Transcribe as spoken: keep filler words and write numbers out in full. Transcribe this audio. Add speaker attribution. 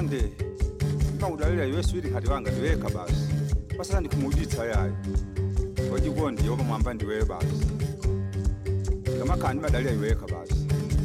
Speaker 1: konde ngawudalela yeswiri kati wanga ndiweka basi pasala ndikumuditsa yayo wajikonde yoba mwamba ndiwe basi kama kandi madali ayiweka basi